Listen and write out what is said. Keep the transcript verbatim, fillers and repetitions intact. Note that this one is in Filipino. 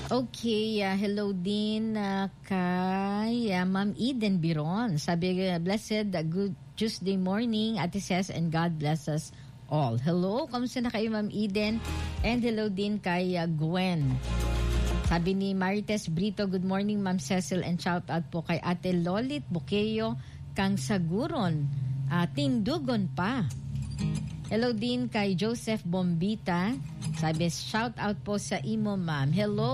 Okay, uh, hello din uh, kay uh, Ma'am Eden Biron. Sabi, uh, blessed, uh, good Tuesday morning, Ate Ces, and God bless us all. Hello, kamusta na kayo, Ma'am Eden? And hello din kay uh, Gwen. Sabi ni Marites Brito, good morning, Ma'am Cecil, and shout out po kay Ate Lolit Bukeyo, kang Saguron, uh, Tindugon pa. Hello din kay Joseph Bombita. Sabi, shout out po sa imo, ma'am. Hello.